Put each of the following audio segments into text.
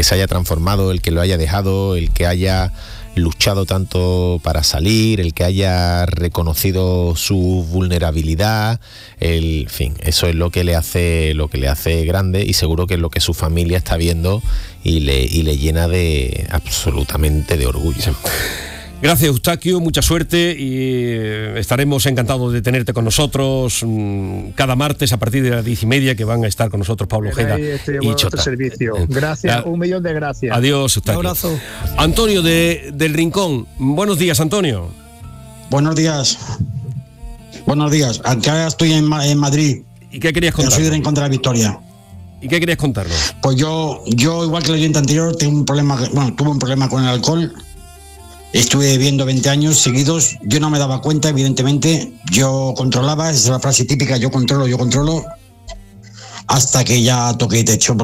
se haya transformado, el que lo haya dejado, el que haya luchado tanto para salir, el que haya reconocido su vulnerabilidad, en fin, eso es lo que le hace grande, y seguro que es lo que su familia está viendo y le llena de absolutamente de orgullo. Sí. Gracias, Eustaquio, mucha suerte, y estaremos encantados de tenerte con nosotros cada martes a partir de las 10:30, que van a estar con nosotros Pablo Ojeda y Chota. Servicio. Gracias, un millón de gracias. Adiós, Eustaquio. Un abrazo. Antonio del Rincón. Buenos días, Antonio. Buenos días. Acá estoy en Madrid. ¿Y qué querías contar? Yo soy del Rincón de la Victoria. ¿Y qué querías contarnos? Pues yo igual que el oyente anterior, tuve un problema con el alcohol. Estuve bebiendo 20 años seguidos. Yo no me daba cuenta, evidentemente. Yo controlaba, esa es la frase típica, yo controlo, hasta que ya toqué techo,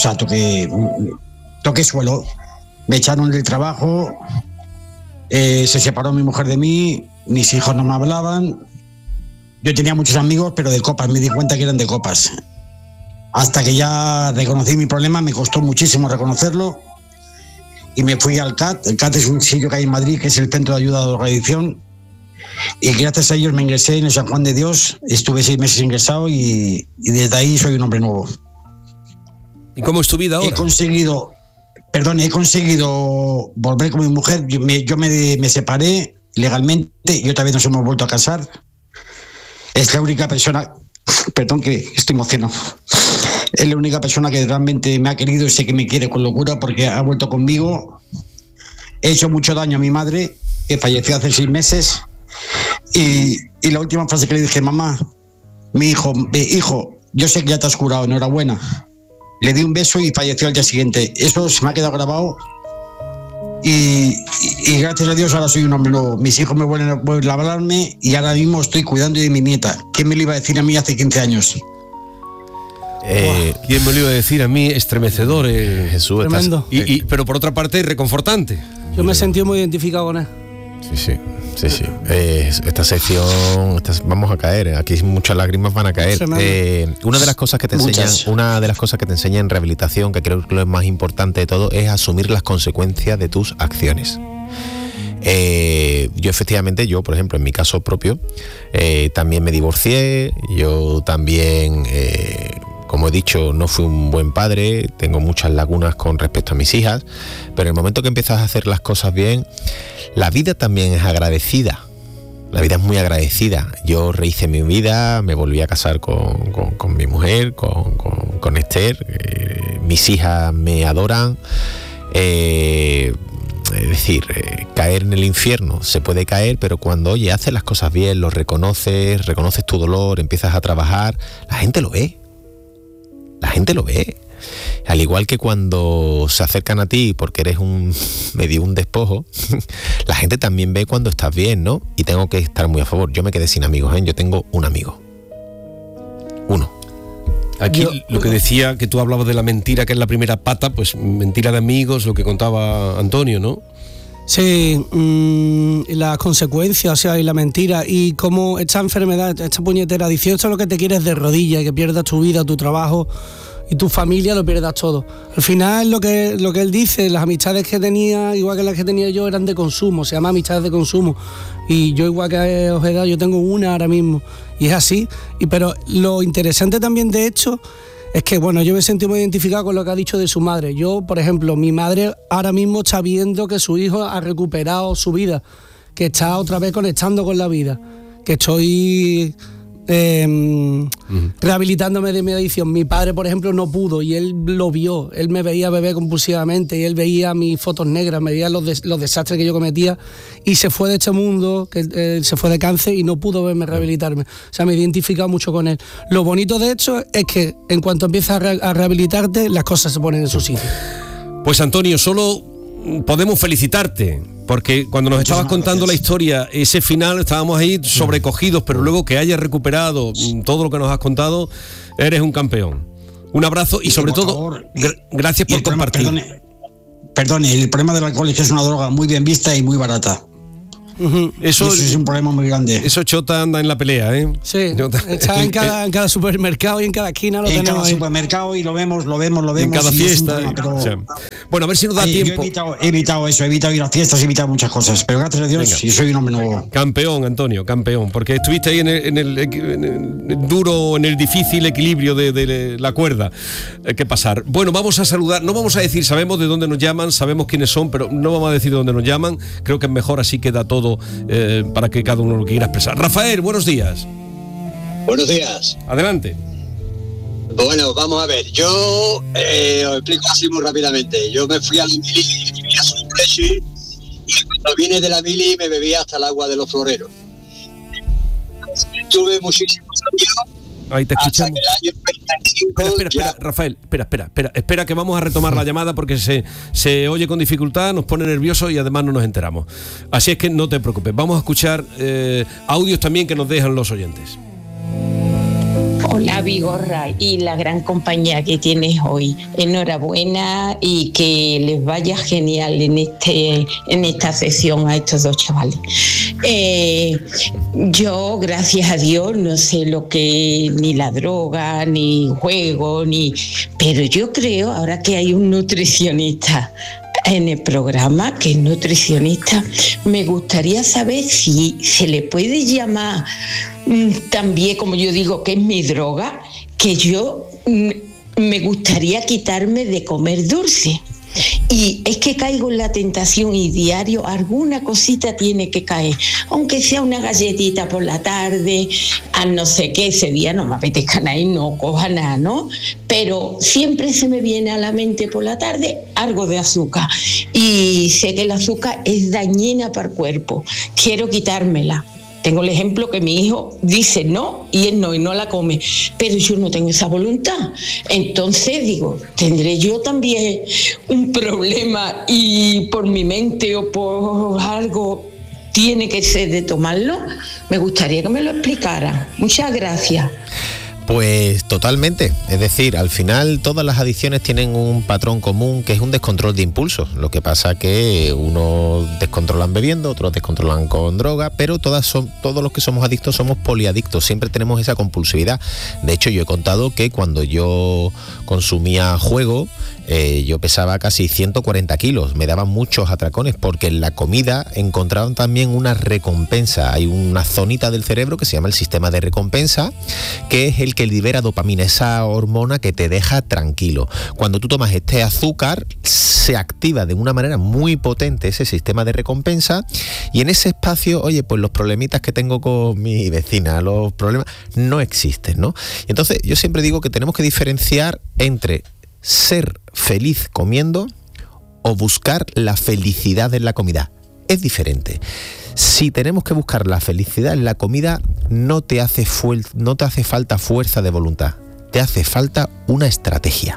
toqué suelo. Me echaron del trabajo, se separó mi mujer de mí, mis hijos no me hablaban. Yo tenía muchos amigos, pero de copas, me di cuenta que eran de copas. Hasta que ya reconocí mi problema, me costó muchísimo reconocerlo. Y me fui al CAT. El CAT es un sitio que hay en Madrid, que es el Centro de Ayuda a la Drogadicción. Y gracias a ellos me ingresé en el San Juan de Dios. Estuve 6 meses ingresado y desde ahí soy un hombre nuevo. ¿Y cómo es tu vida ahora? He conseguido volver con mi mujer. Yo me separé legalmente y otra vez nos hemos vuelto a casar. Es la única persona... Perdón que estoy emocionado. Es la única persona que realmente me ha querido y sé que me quiere con locura, porque ha vuelto conmigo. He hecho mucho daño a mi madre, que falleció hace 6 meses. Y la última frase que le dije: mamá, hijo, yo sé que ya te has curado, enhorabuena. Le di un beso y falleció al día siguiente. Eso se me ha quedado grabado. Y gracias a Dios ahora soy un hombre nuevo. Mis hijos me vuelven a hablarme y ahora mismo estoy cuidando de mi nieta. ¿Quién me lo iba a decir a mí hace 15 años? ¿Quién me lo iba a decir a mí? Estremecedor, Jesús. Tremendo. Pero por otra parte, reconfortante. Yo me sentí muy identificado con él. Sí. Esta sección, vamos a caer. Aquí muchas lágrimas van a caer. Una de las cosas que te enseñan en rehabilitación, que creo que lo más importante de todo, es asumir las consecuencias de tus acciones. Yo, por ejemplo, en mi caso propio, también me divorcié. Yo también, como he dicho, no fui un buen padre, tengo muchas lagunas con respecto a mis hijas, pero en el momento que empiezas a hacer las cosas bien, la vida también es agradecida. La vida es muy agradecida. Yo rehice mi vida, me volví a casar con mi mujer, con Esther. Mis hijas me adoran. Es decir, caer en el infierno se puede caer, pero cuando, haces las cosas bien, lo reconoces tu dolor, empiezas a trabajar, la gente lo ve. Al igual que cuando se acercan a ti porque eres medio un despojo, la gente también ve cuando estás bien, ¿no? Y tengo que estar muy a favor. Yo me quedé sin amigos, ¿eh? Yo tengo un amigo. Uno. Aquí lo que decía, que tú hablabas de la mentira, que es la primera pata, pues mentira de amigos, lo que contaba Antonio, ¿no? Sí, las consecuencias, y la mentira, y cómo esta enfermedad, esta puñetera adicción, esto es lo que te quieres de rodillas, y que pierdas tu vida, tu trabajo y tu familia, lo pierdas todo. Al final, lo que él dice, las amistades que tenía, igual que las que tenía yo, eran de consumo, se llama amistades de consumo. Y yo, igual que Ojeda, yo tengo una ahora mismo, y es así. Pero lo interesante también de esto es que, bueno, yo me sentí muy identificado con lo que ha dicho de su madre. Yo, por ejemplo, mi madre ahora mismo está viendo que su hijo ha recuperado su vida, que está otra vez conectando con la vida, que estoy rehabilitándome de mi adicción. Mi padre, por ejemplo, no pudo, y él lo vio. Él me veía beber compulsivamente y él veía mis fotos negras, me veía los desastres que yo cometía, y se fue de este mundo, que se fue de cáncer, y no pudo verme rehabilitarme. O sea, me he identificado mucho con él. Lo bonito de esto es que en cuanto empiezas a rehabilitarte, las cosas se ponen en su sitio. Pues Antonio, solo podemos felicitarte, porque cuando nos estabas contando la historia, ese final, estábamos ahí sobrecogidos, pero luego que hayas recuperado todo lo que nos has contado, eres un campeón. Un abrazo y sobre todo, gracias por compartir. Perdone, el problema del alcohol es que es una droga muy bien vista y muy barata. Eso es un problema muy grande. Eso Chota anda en la pelea, ¿eh? Sí, está en cada supermercado y en cada esquina lo tenemos. En cada supermercado, y lo vemos. En cada fiesta. Bueno, a ver si nos da tiempo. Yo he evitado eso, he evitado ir a fiestas, he evitado muchas cosas, pero gracias a Dios sí soy un hombre nuevo. Campeón, Antonio, campeón, porque estuviste ahí en el duro, en el difícil equilibrio de la cuerda que pasar. Bueno, vamos a saludar, no vamos a decir, sabemos de dónde nos llaman, sabemos quiénes son, pero no vamos a decir de dónde nos llaman. Creo que es mejor, así queda todo para que cada uno lo quiera expresar. Rafael, buenos días. Buenos días. Adelante. Bueno, vamos a ver. Yo os explico así muy rápidamente. Yo me fui a la mili y vivía solo leche, y cuando vine de la mili me bebía hasta el agua de los floreros. Tuve muchísimos amigos. Ahí te escuchamos. Espera, Rafael, espera que vamos a retomar la llamada porque se oye con dificultad, nos pone nerviosos y además no nos enteramos. Así es que no te preocupes, vamos a escuchar audios también que nos dejan los oyentes. Hola Vigorra y la gran compañía que tienes hoy. Enhorabuena y que les vaya genial en esta sesión a estos dos chavales. Yo, gracias a Dios, no sé lo que ni la droga, ni juego, pero yo creo, ahora que hay un nutricionista en el programa, que es nutricionista, me gustaría saber si se le puede llamar también, como yo digo, que es mi droga, que yo me gustaría quitarme de comer dulce. Y es que caigo en la tentación y diario alguna cosita tiene que caer, aunque sea una galletita por la tarde, a no sé qué, ese día no me apetezca nada y no coja nada, ¿no? Pero siempre se me viene a la mente por la tarde algo de azúcar y sé que el azúcar es dañina para el cuerpo, quiero quitármela. Tengo el ejemplo que mi hijo dice no y él no, y no la come, pero yo no tengo esa voluntad. Entonces digo, ¿tendré yo también un problema y por mi mente o por algo tiene que ser de tomarlo? Me gustaría que me lo explicara. Muchas gracias. Pues totalmente, es decir, al final todas las adicciones tienen un patrón común que es un descontrol de impulsos. Lo que pasa que unos descontrolan bebiendo, otros descontrolan con droga, pero todos los que somos adictos somos poliadictos, siempre tenemos esa compulsividad. De hecho, yo he contado que cuando yo consumía juego, yo pesaba casi 140 kilos, me daban muchos atracones porque en la comida encontraban también una recompensa. Hay una zonita del cerebro que se llama el sistema de recompensa, que es el que libera dopamina, esa hormona que te deja tranquilo. Cuando tú tomas este azúcar, se activa de una manera muy potente ese sistema de recompensa y en ese espacio, oye, pues los problemitas que tengo con mi vecina, los problemas no existen, ¿no? Entonces yo siempre digo que tenemos que diferenciar entre ser feliz comiendo o buscar la felicidad en la comida. Es diferente. Si tenemos que buscar la felicidad en la comida, no te hace falta fuerza de voluntad, te hace falta una estrategia.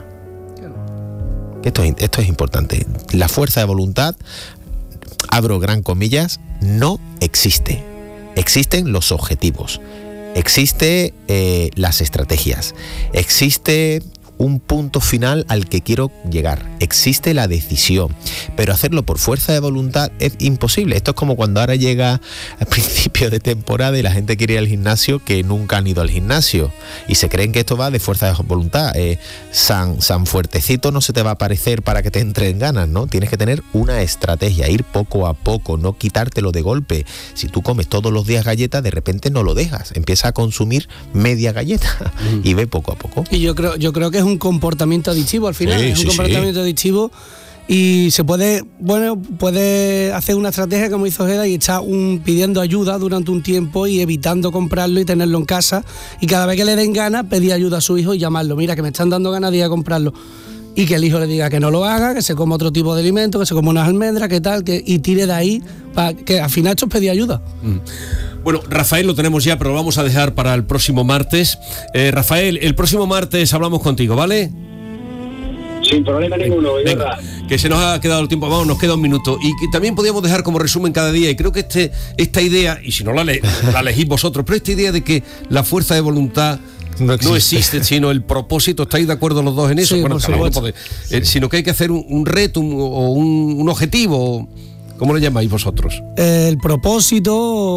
Esto es importante. La fuerza de voluntad, abro gran comillas, no existe. Existen los objetivos, existe las estrategias, existe un punto final al que quiero llegar, existe la decisión, pero hacerlo por fuerza de voluntad es imposible. Esto es como cuando ahora llega al principio de temporada y la gente quiere ir al gimnasio que nunca han ido al gimnasio y se creen que esto va de fuerza de voluntad. San Fuertecito no se te va a aparecer para que te entren ganas, ¿no? Tienes que tener una estrategia, ir poco a poco, no quitártelo de golpe. Si tú comes todos los días galletas, de repente no lo dejas, empieza a consumir media galleta y ve poco a poco. Y yo creo que es un comportamiento adictivo al final, es un comportamiento adictivo y se puede hacer una estrategia como hizo Ojeda y estar pidiendo ayuda durante un tiempo y evitando comprarlo y tenerlo en casa y cada vez que le den ganas pedir ayuda a su hijo y llamarlo, mira que me están dando ganas de ir a comprarlo y que el hijo le diga que no lo haga, que se coma otro tipo de alimento, que se coma unas almendras, que tal, y tire de ahí, para que al final esto es pedir ayuda. Bueno, Rafael lo tenemos ya, pero lo vamos a dejar para el próximo martes. Rafael, el próximo martes hablamos contigo, ¿vale? Sin problema ninguno, venga, que se nos ha quedado el tiempo, vamos, nos queda un minuto. Y que también podríamos dejar como resumen cada día, y creo que esta idea, y si no la elegís vosotros, pero esta idea de que la fuerza de voluntad no existe, sino el propósito. ¿Estáis de acuerdo los dos en eso? Sí, bueno, sino que hay que hacer un reto o un objetivo. ¿Cómo lo llamáis vosotros? El propósito,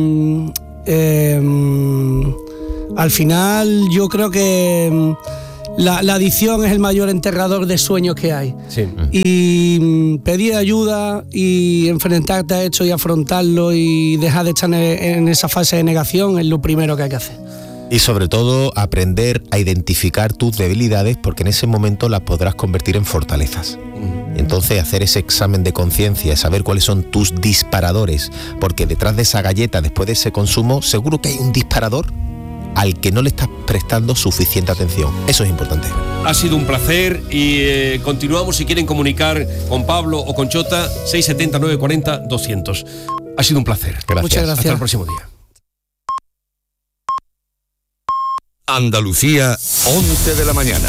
al final yo creo que la adicción es el mayor enterrador de sueños que hay. Sí. Y pedir ayuda y enfrentarte a esto y afrontarlo y dejar de estar en esa fase de negación es lo primero que hay que hacer. Y sobre todo aprender a identificar tus debilidades, porque en ese momento las podrás convertir en fortalezas. Entonces hacer ese examen de conciencia, saber cuáles son tus disparadores, porque detrás de esa galleta, después de ese consumo, seguro que hay un disparador al que no le estás prestando suficiente atención. Eso es importante. Ha sido un placer y continuamos. Si quieren comunicar con Pablo o con Chota, 670 940 200. Ha sido un placer. Gracias. Muchas gracias. Hasta el próximo día. Andalucía, 11 de la mañana.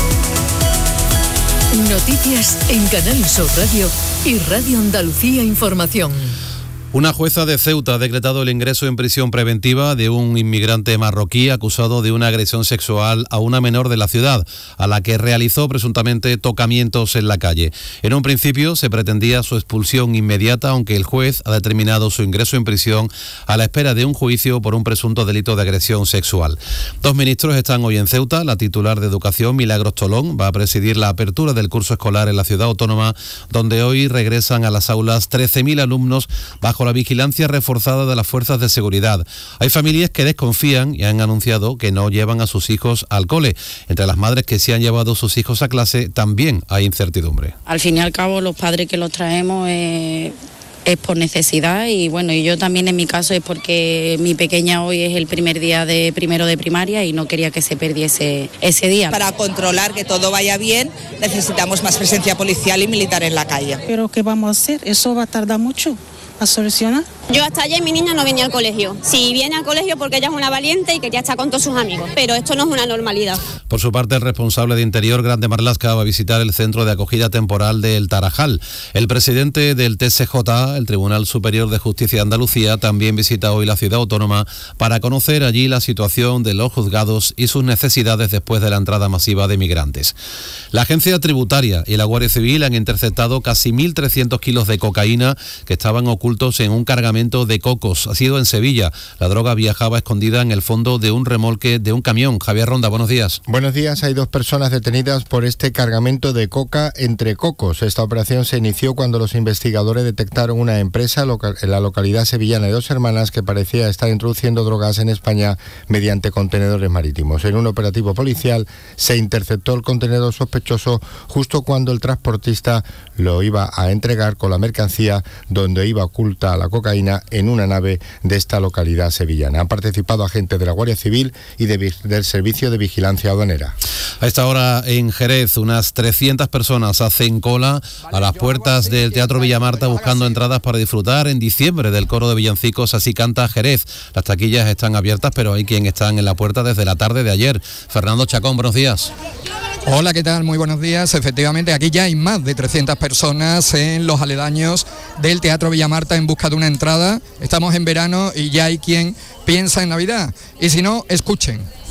Noticias en Canal Sur Radio y Radio Andalucía Información. Una jueza de Ceuta ha decretado el ingreso en prisión preventiva de un inmigrante marroquí acusado de una agresión sexual a una menor de la ciudad, a la que realizó presuntamente tocamientos en la calle. En un principio se pretendía su expulsión inmediata, aunque el juez ha determinado su ingreso en prisión a la espera de un juicio por un presunto delito de agresión sexual. 2 ministros están hoy en Ceuta. La titular de Educación, Milagros Tolón, va a presidir la apertura del curso escolar en la ciudad autónoma, donde hoy regresan a las aulas 13.000 alumnos bajo la vigilancia reforzada de las fuerzas de seguridad. Hay familias que desconfían y han anunciado que no llevan a sus hijos al cole. Entre las madres que sí han llevado a sus hijos a clase también hay incertidumbre. Al fin y al cabo, los padres que los traemos es por necesidad y bueno, y yo también en mi caso es porque mi pequeña hoy es el primer día de primero de primaria y no quería que se perdiese ese día. Para controlar que todo vaya bien necesitamos más presencia policial y militar en la calle. ¿Pero qué vamos a hacer? ¿Eso va a tardar mucho a solucionar? Yo hasta ayer mi niña no venía al colegio. Si viene al colegio porque ella es una valiente y que ya está con todos sus amigos, pero esto no es una normalidad. Por su parte, el responsable de Interior, Grande Marlaska, va a visitar el centro de acogida temporal del Tarajal. El presidente del TSJ, el Tribunal Superior de Justicia de Andalucía, también visita hoy la ciudad autónoma para conocer allí la situación de los juzgados y sus necesidades después de la entrada masiva de migrantes. La Agencia Tributaria y la Guardia Civil han interceptado casi 1.300 kilos de cocaína que estaban ocultos en un cargamento de cocos. Ha sido en Sevilla. La droga viajaba escondida en el fondo de un remolque de un camión. Javier Ronda, buenos días. Buenos días. Hay 2 personas detenidas por este cargamento de coca entre cocos. Esta operación se inició cuando los investigadores detectaron una empresa en la localidad sevillana de Dos Hermanas que parecía estar introduciendo drogas en España mediante contenedores marítimos. En un operativo policial se interceptó el contenedor sospechoso justo cuando el transportista lo iba a entregar con la mercancía, donde iba oculta la cocaína en una nave de esta localidad sevillana. Han participado agentes de la Guardia Civil y del Servicio de Vigilancia Aduanera. A esta hora en Jerez, unas 300 personas hacen cola a las puertas del Teatro Villamarta buscando entradas para disfrutar en diciembre del coro de villancicos Así canta Jerez. Las taquillas están abiertas, pero hay quien está en la puerta desde la tarde de ayer. Fernando Chacón, buenos días. Hola, ¿qué tal? Muy buenos días. Efectivamente, aquí ya hay más de 300 personas en los aledaños del Teatro Villamarta en busca de una entrada. Estamos en verano y ya hay quien piensa en Navidad. Y si no, escuchen.